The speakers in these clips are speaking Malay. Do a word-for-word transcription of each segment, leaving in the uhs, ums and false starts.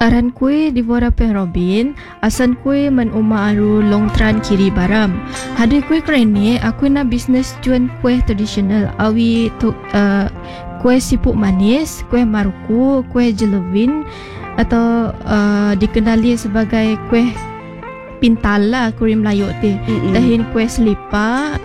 Aran kue di Bora Peh Robin, asan kue men uma aru longtran kiri baram. Hadi kue kerene aku na bisnes jual kue tradisional awi tu uh, kue siput manis, kue maruku, kue jelewin atau uh, dikenali sebagai kue pintala kuri Melayu ti. Mm-hmm. Dahin kue selipa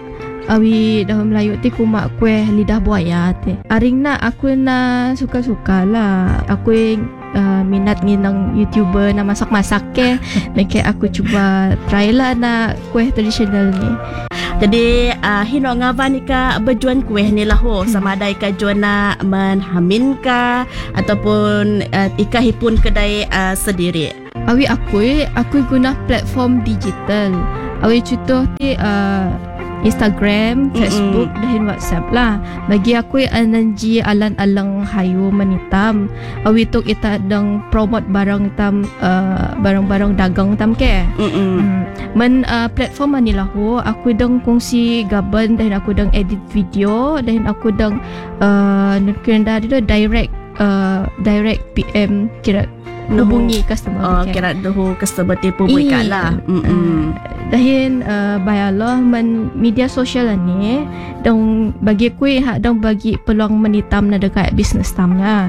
awi dalam Melayu ti kumak kue lidah buaya ti. Aring na aku na suka-suka lah. Aku Uh, minat nginang YouTuber na masak-masak ke. Maka aku cuba try lah na kuih tradisional ni. Jadi uh, hino ngava ni ka berjuan kuih ni lah ho. Sama ada ika juan na menhamin ka ataupun uh, ika hipun kedai uh, sendiri. Awi aku aku guna platform digital. Awi contoh ti uh, Instagram, Facebook, mm-mm. dan WhatsApp lah. Bagi aku ananji alan-alang hayu menitam. Awi tok ita dang promote barang tam uh, barang-barang dagang tam ke. Mm. Men uh, platform ani lah ho, aku dang kongsi gaban dan aku dang edit video dan aku dang uh, kira dia direct uh, direct P M kira hubungi customer. Oh, kira doh customer tipu buikat lah. Hmm. Dahin uh, bayalah men media sosial ni dong bagi ku hak dong bagi peluang menitam na dekat business tam lah.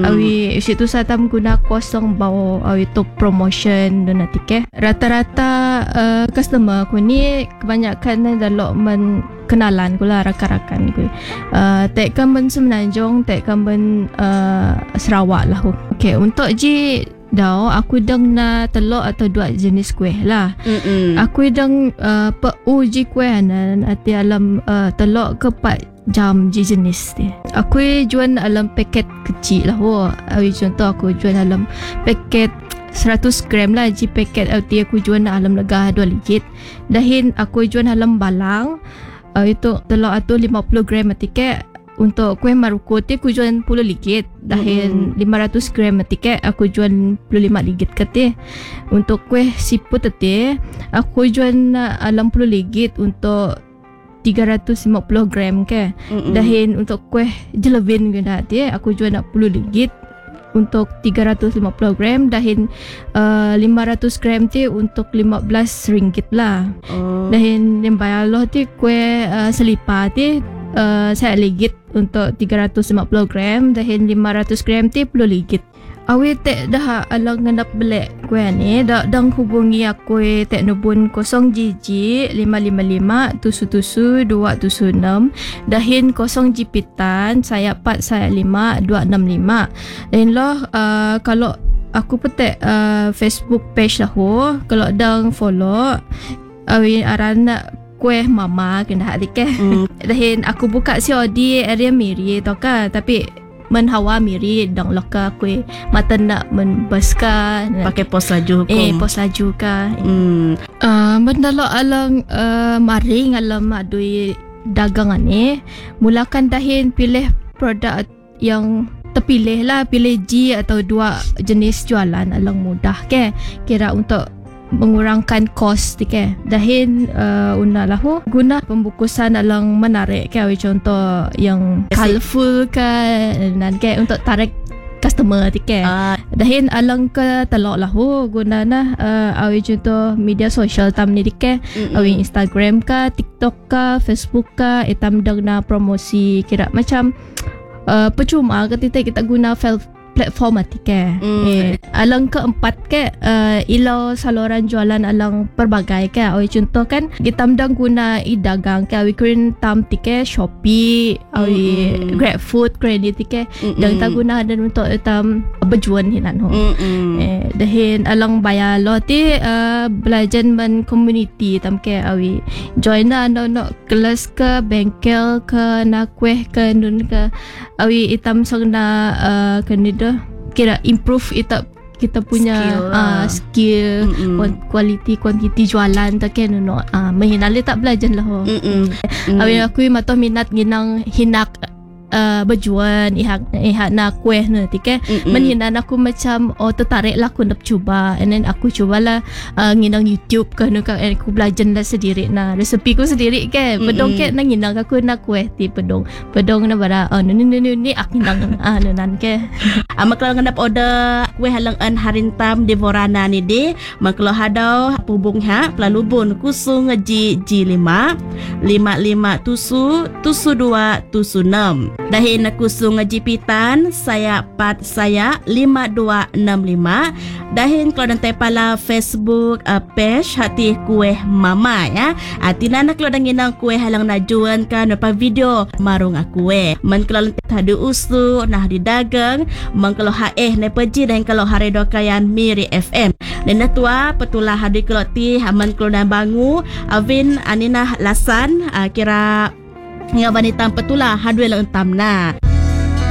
Awi situ satam guna kosong bawa awi tok promotion dan natike. Rata-rata uh, customer ku ni kebanyakan dalok men kenalan ku lah rakan-rakan ku. Uh, tek kan men Semenanjung, tek kan men uh, Sarawak lah. Okay, untuk ji Dao, aku dang na telok atau dua jenis kuih lah. Mm-mm. Aku dang uh, pe uji kuih anan ati alam uh, telok ke empat jam je jenis dia. Aku jual alam paket kecil lah. Oh, awi contoh aku jual alam paket seratus gram lah. Ji paket ati aku jual alam lega dua ringgit. Dahin aku jual alam balang. Uh, itu telok atau lima puluh gram ati ke. Untuk kuih maruku ti aku jual sepuluh ringgit. Dahin mm. lima ratus gram tiket aku jual dua puluh lima ringgit kete. Untuk kuih siput tete aku jual enam puluh ringgit untuk tiga ratus lima puluh gram ke. Mm-mm. Dahin untuk kuih jelewin guna ti aku jual enam puluh ringgit untuk tiga ratus lima puluh gram. Dahin uh, lima ratus gram ti untuk lima belas ringgit lah. Oh. Dahin bayar loh ti kuih uh, selipa ti Uh, saya ringgit untuk tiga ratus lima puluh gram. Dahin lima ratus gram ti sepuluh ringgit. Awi tek dah alang ngendap belek kue ni dak dang hubungi aku tek nubun kosong jiji lima lima lima tusu tusu dua tusu enam. Dahin kosong jipitan saya empat saya lima dua enam lima. Dan loh uh, kalau aku petek uh, Facebook page lah ho, kalau dang follow awi arana kuih mama kena hati ke. Mm. Dahin aku buka si Odi area Miri tau ka, tapi men hawa Miri dang loka kuih mata nak men bus ka pakai pos laju hukum. Eh pos laju ka. Hmm. Uh, mendalo alang uh, maring alam adui dagangan ni, mulakan dahin pilih produk yang terpilih lah, pilih G atau dua jenis jualan alang mudah ke. Kira untuk mengurangkan kos ke. Dahin uh, una lahu guna pembukusan alang menarik ke. Contoh yang colourful ke dan ke untuk tarik customer ke. Uh. Dahin alang ke telok lahu guna nah uh, awi contoh media sosial tam ni ke. Awi Instagram ka, TikTok ka, Facebook ka, itam dang na promosi kira macam uh, percuma ketika kita guna file platform mati ke. Mm. Eh, alang keempat ke uh, ilau saluran jualan alang pelbagai ke. Awi contoh kan kita mendang guna i dagang ke awi kurin tam tike Shopee, awi mm. GrabFood, kredit tike. Dan kita guna dan untuk tam berjuan hinan ho. Eh, dahin alang bayar lo ti uh, belajar men community tam ke awi join na no no kelas ke bengkel ke na kueh ke nun ke awi itam sang na uh, kanida kira improve kita kita punya skill, uh, skill quality quantity jualan tak kan no uh, mahinali tak belajar lah ho. Awi aku matau minat ginang hinak uh, berjuan ihak ihak nak kuih ni tike menhinan aku macam oh tertarik lah aku nak cuba, and then aku cubalah uh, nginang YouTube kan kan aku belajar lah sendiri nah resepi ku sendiri ke pedong ke nang nginang aku nak kuih ti pedong pedong na bara oh ni ni ni ni ak nginang ah nan ke ama kalau ngendap order kuih halang an harintam di Vorana ni de maklo hadau pubung ha pelalubun kusung ji ji lima lima lima tusu tusu dua tusu enam dahin kusung ji pitan saya pat saya lima dua enam lima dahin kalau nanti pala Facebook uh, page hati kuih mama ya atina nak kalau danginang kuih halang najuan kan apa video marung aku eh man kalau tadi usu nah di dagang man kalau ha eh ne peji dan kalau hari dokayan Miri F M dan tua petulah hadi kalau ti haman kalau dan bangu Avin anina lasan uh, kira ngabanitam petulah hadwe lang tamna